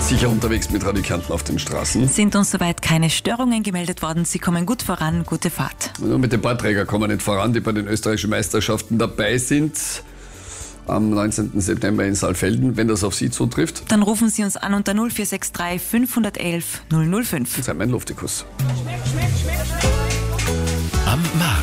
Sicher unterwegs mit Radio Kärnten auf den Straßen. Sind uns soweit keine Störungen gemeldet worden. Sie kommen gut voran, gute Fahrt. Nur mit den Bordträgern kommen wir nicht voran, die bei den österreichischen Meisterschaften dabei sind. Am 19. September in Saalfelden, wenn das auf Sie zutrifft. Dann rufen Sie uns an unter 0463 511 005. Sei mein Luftikus. Am Markt.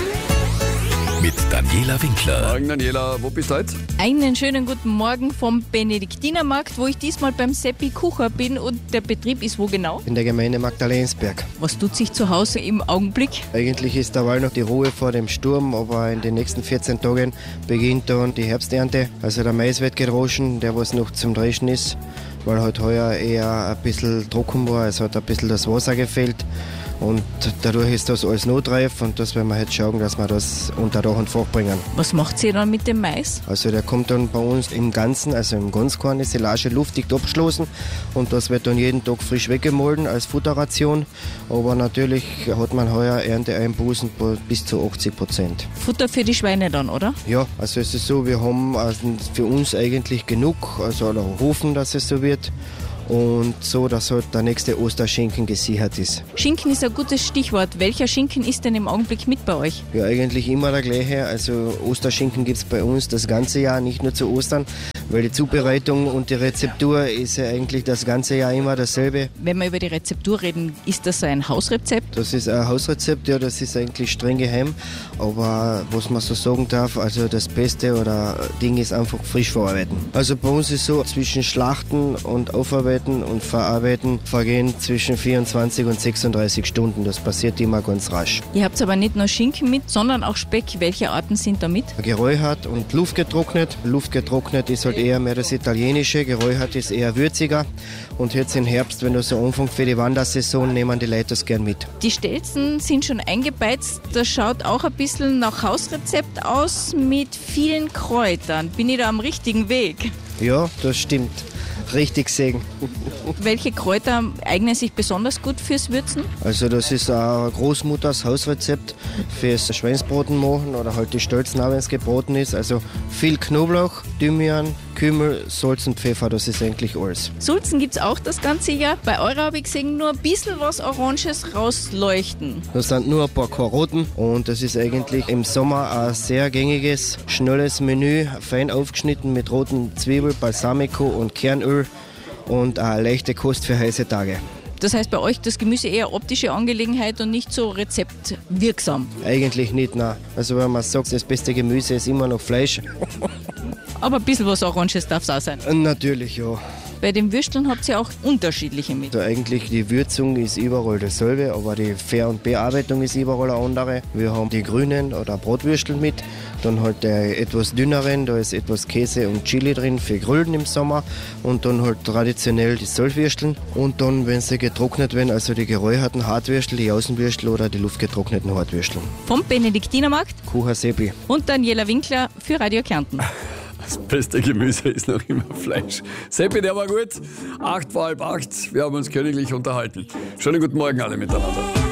Mit Daniela Winkler. Morgen, Daniela, wo bist du heute? Einen schönen guten Morgen vom Benediktinermarkt, wo ich diesmal beim Seppi Kucher bin, und der Betrieb ist wo genau? In der Gemeinde Magdalensberg. Was tut sich zu Hause im Augenblick? Eigentlich ist derweil noch die Ruhe vor dem Sturm, aber in den nächsten 14 Tagen beginnt dann die Herbsternte. Also der Mais wird gedroschen, der was noch zum Dreschen ist, weil halt heuer eher ein bisschen trocken war, es hat ein bisschen das Wasser gefehlt. Und dadurch ist das alles notreif und das werden wir jetzt schauen, dass wir das unter Dach und Fach bringen. Was macht ihr dann mit dem Mais? Also der kommt dann bei uns im Ganzen, also im Ganzkorn, die Silage luftdicht abgeschlossen und das wird dann jeden Tag frisch weggemahlen als Futterration. Aber natürlich hat man heuer Ernteeinbußen bis zu 80%. Futter für die Schweine dann, oder? Ja, also es ist so, wir haben für uns eigentlich genug, also hoffen, dass es so wird. Und so, dass halt der nächste Osterschinken gesichert ist. Schinken ist ein gutes Stichwort. Welcher Schinken ist denn im Augenblick mit bei euch? Ja, eigentlich immer der gleiche. Also Osterschinken gibt es bei uns das ganze Jahr, nicht nur zu Ostern, weil die Zubereitung und die Rezeptur ist ja eigentlich das ganze Jahr immer dasselbe. Wenn wir über die Rezeptur reden, ist das ein Hausrezept? Das ist ein Hausrezept, ja, das ist eigentlich streng geheim. Aber was man so sagen darf, also das Beste oder Ding ist einfach frisch verarbeiten. Also bei uns ist so, zwischen Schlachten und Aufarbeiten und Verarbeiten vergehen zwischen 24 und 36 Stunden. Das passiert immer ganz rasch. Ihr habt aber nicht nur Schinken mit, sondern auch Speck. Welche Arten sind da mit? Geräuchert und luftgetrocknet. Luftgetrocknet ist halt eher mehr das Italienische, geräuchert ist eher würziger. Und jetzt im Herbst, wenn du so anfängst für die Wandersaison, nehmen die Leute das gern mit. Die Stelzen sind schon eingebeizt. Das schaut auch ein bisschen nach Hausrezept aus mit vielen Kräutern. Bin ich da am richtigen Weg? Ja, das stimmt. Richtig sägen. Welche Kräuter eignen sich besonders gut fürs Würzen? Also das ist ein Großmutters Hausrezept fürs Schweinsbraten machen oder halt die Stelzen auch, wenn es gebraten ist. Also viel Knoblauch, Thymian, Kümmel, Salz und Pfeffer, das ist eigentlich alles. Sulzen gibt es auch das ganze Jahr. Bei eurer habe ich gesehen, nur ein bisschen was Oranges rausleuchten. Das sind nur ein paar Karotten und das ist eigentlich im Sommer ein sehr gängiges, schnelles Menü, fein aufgeschnitten mit roten Zwiebeln, Balsamico und Kernöl und eine leichte Kost für heiße Tage. Das heißt bei euch das Gemüse eher optische Angelegenheit und nicht so rezeptwirksam? Eigentlich nicht, nein. Also wenn man sagt, das beste Gemüse ist immer noch Fleisch. Aber ein bisschen was Oranges darf es auch sein. Natürlich, ja. Bei den Würsteln habt ihr auch unterschiedliche mit. Also eigentlich die Würzung ist überall dasselbe, aber die Ver- und Bearbeitung ist überall eine andere. Wir haben die grünen oder Bratwürstel mit, dann halt der etwas dünneren, da ist etwas Käse und Chili drin für Grillen im Sommer und dann halt traditionell die Salzwürsteln und dann, wenn sie getrocknet werden, also die geräucherten Hartwürstel, die Außenwürstel oder die luftgetrockneten Hartwürsteln. Vom Benediktinermarkt Kucher Seppi. und Daniela Winkler für Radio Kärnten. Das beste Gemüse ist noch immer Fleisch. Seppi, der war gut. 7:45. Wir haben uns königlich unterhalten. Schönen guten Morgen alle miteinander.